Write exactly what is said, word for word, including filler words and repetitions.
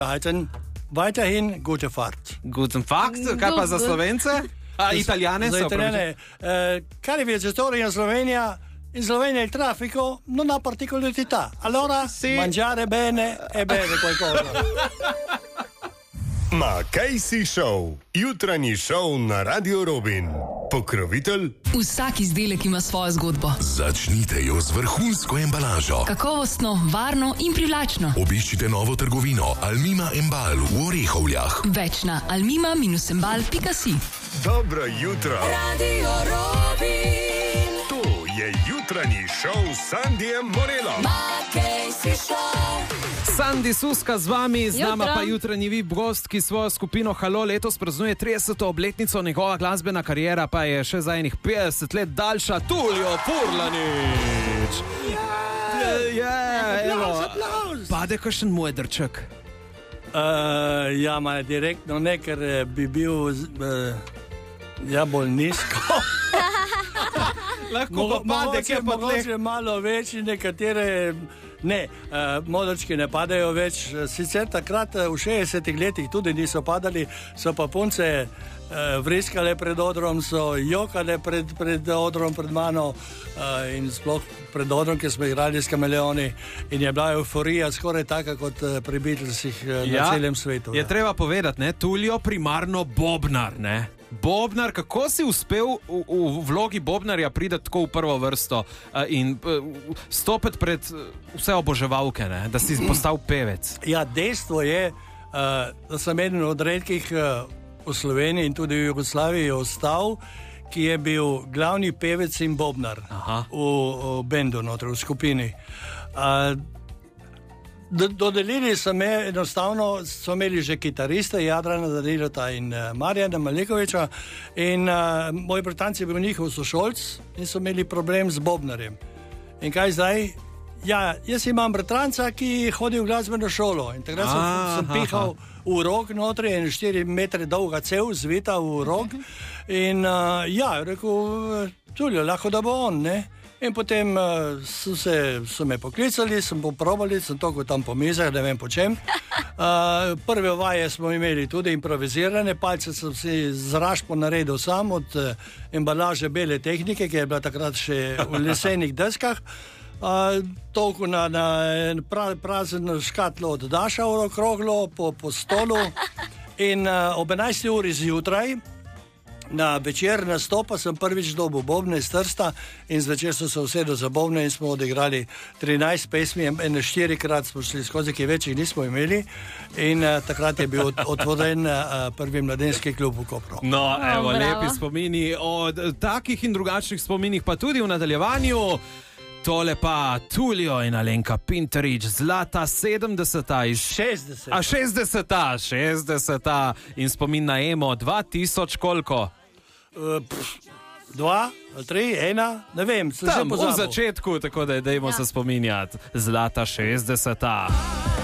Ajten, weiterhin gute Fahrt. Guten Fakt, kaj pa za Slovence? A, Italijane Za so Italijane, eh, cari viaggiatori in Slovenia, in Slovenia il traffico non ha particolarità. Allora, Sì. mangiare bene e bere qualcosa. Makejsi Show, jutranji šov na Radio Robin. Pokrovitelj Vsak izdelek ima svojo zgodbo. Začnite jo z vrhunsko embalažo. Kakovostno, varno in privlačno. Obiščite novo trgovino Almima Embal v Orehovljah. Več na almima embal pika si. Dobro jutro. Radio Robin. To je jutranji šov s Sandijem Morelom. Makejsi Show. Sandi Suska z vami, z nama Jutro. pa jutranji V I P gost, ki svojo skupino Halo letos praznuje trideseto obletnico, njegova glasbena kariera pa je še za enih petdeset let daljša. Tulio Furlanič! Ja, evo. Pade kakšen modrček. Uh, ja, ma direktno ne, ker eh, bi bil uh, ja, bolj nizko. Lahko pa pade, Mogoče, kje pa tleh. mogoče malo večji, nekatere ne, uh, modrčki ne padajo več. Sicer takrat uh, v šestdesetih letih tudi niso padali, so pa punce uh, vriskale pred odrom, so jokale pred, pred odrom pred mano uh, in sploh pred odrom, ki smo igrali s Kameleoni in je bila euforija skoraj taka kot uh, pri Beatlesih uh, Ja, na celem svetu. Je ja. treba povedati, ne, Tulio primarno bobnar, ne. Bobnar, kako si uspel v, v vlogi bobnarja priti tako v prvo vrsto uh, in uh, stopiti pred uh, vse oboževalke, ne, da si postal pevec? Ja, dejstvo je, uh, da sem eden od redkih uh, v Sloveniji in tudi v Jugoslaviji ostal, ki je bil glavni pevec in bobnar Aha. v, v bendu, notri, v skupini. Uh, do- Dodelili so me, enostavno so imeli že kitariste, Jadrana Danilota in uh, Marjana Malikoviča in uh, moj bratanc je bil njihov sošolc in so imeli problem z bobnarjem. In kaj zdaj? Ja, jaz imam bratranca, ki hodi v glasbeno šolo in takrat sem, Aha. sem pihal v rok notri, en štiri metre dolga cev, zvita v rok in uh, ja, rekel, Tulio, lahko da bo on, ne? In potem uh, so, se, so me poklicali, sem poprobali, sem toliko tam po mizah, ne vem po čem. Uh, prve vaje smo imeli tudi improvizirane, palce sem si z rašpo naredil sam od uh, embalaže bele tehnike, ki je bila takrat še v lesenih deskah. Uh, Toliko na, na en pra, prazen škatlo od Daša okroglo po, po stolu in uh, ob enajsti uri zjutraj na večer nastopa sem prvič dobil bobne iz Trsta in zvečer so se usedel za bobne in smo odigrali trinajst pesmi, ene štirikrat smo šli skozi, ki večjih nismo imeli in uh, takrat je bil od, otvoren uh, prvi mladenski klub v Kopru. No, evo, bravo. lepi spomini o d- takih in drugačnih spominih, pa tudi v nadaljevanju. Tole pa Tulio in Alenka Pinterič, zlata sedemdeseta iz šestdeset. A šestdeseta, šestdeseta in spomin na Emo, dva tisoč koliko? Uh, pff, dva, ali tri, ena, ne vem, sem že Tam v pozabil. začetku, tako da dajmo Ja. se spominjati. Zlata šestdeseta.